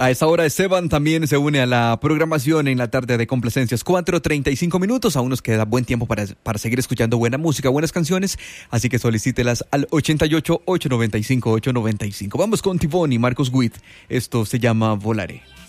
A esta hora Esteban también se une a la programación en la tarde de complacencias. 4:35 minutos. Aún nos queda buen tiempo para seguir escuchando buena música, buenas canciones. Así que solicítelas al 88-895-895. Vamos con Tivón y Marcos Witt. Esto se llama Volaré.